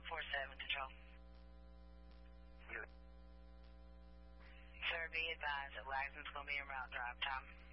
47 Control. Yeah. Sir, be advised that Waxman's going to be en route drive time.